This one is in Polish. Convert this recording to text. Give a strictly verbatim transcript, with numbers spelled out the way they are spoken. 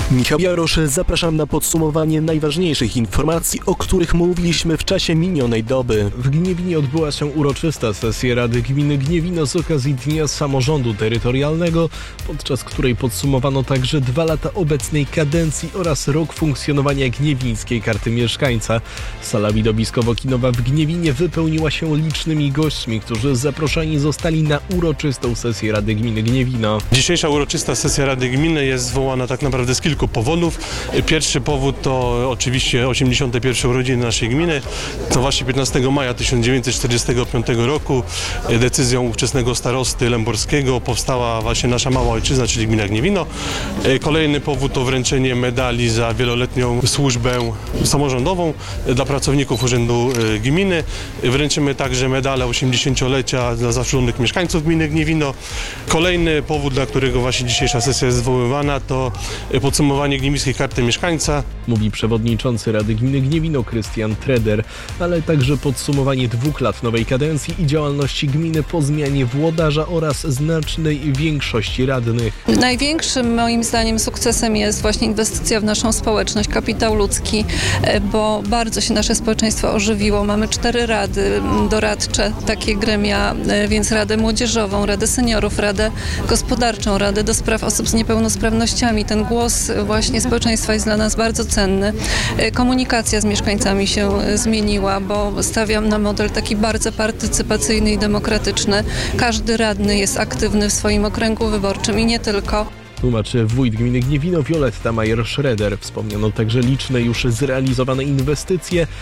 Michał Jarosz, zapraszam na podsumowanie najważniejszych informacji, o których mówiliśmy w czasie minionej doby. W Gniewinie odbyła się uroczysta sesja Rady Gminy Gniewino z okazji Dnia Samorządu Terytorialnego, podczas której podsumowano także dwa lata obecnej kadencji oraz rok funkcjonowania Gniewińskiej Karty Mieszkańca. Sala widowiskowo-kinowa w Gniewinie wypełniła się licznymi gośćmi, którzy zaproszeni zostali na uroczystą sesję Rady Gminy Gniewino. Dzisiejsza uroczysta sesja Rady Gminy jest zwołana tak naprawdę z kilku powodów. Pierwszy powód to oczywiście osiemdziesiąte pierwsze urodziny naszej gminy. To właśnie piętnastego maja tysiąc dziewięćset czterdziestego piątego roku decyzją ówczesnego starosty lęborskiego powstała właśnie nasza mała ojczyzna, czyli gmina Gniewino. Kolejny powód to wręczenie medali za wieloletnią służbę samorządową dla pracowników Urzędu Gminy. Wręczymy także medale osiemdziesięciolecia dla zasłużonych mieszkańców gminy Gniewino. Kolejny powód, dla którego właśnie dzisiejsza sesja jest zwoływana, to podsumowanie Gniewińskiej Karty Mieszkańca. Mówi przewodniczący Rady Gminy Gniewino Krystian Treder, ale także podsumowanie dwóch lat nowej kadencji i działalności gminy po zmianie włodarza oraz znacznej większości radnych. Największym moim zdaniem sukcesem jest właśnie inwestycja w naszą społeczność, kapitał ludzki, bo bardzo się nasze społeczeństwo ożywiło. Mamy cztery rady doradcze, takie gremia, więc Radę Młodzieżową, Radę Seniorów, Radę Gospodarczą, Radę do Spraw Osób z Niepełnosprawnościami. Ten głos właśnie społeczeństwa jest dla nas bardzo cenny. Komunikacja z mieszkańcami się zmieniła, bo stawiam na model taki bardzo partycypacyjny i demokratyczny. Każdy radny jest aktywny w swoim okręgu wyborczym i nie tylko. Tłumaczy wójt gminy Gniewino Wioletta Majer-Schroeder. Wspomniano także liczne już zrealizowane inwestycje,